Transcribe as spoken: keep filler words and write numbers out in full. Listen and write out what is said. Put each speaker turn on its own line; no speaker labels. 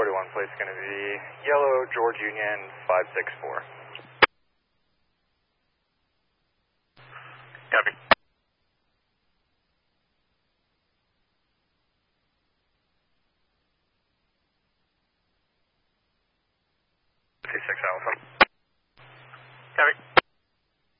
forty-one plate's going to be yellow George Union five six four.
Copy.
Two six Alpha.
Copy.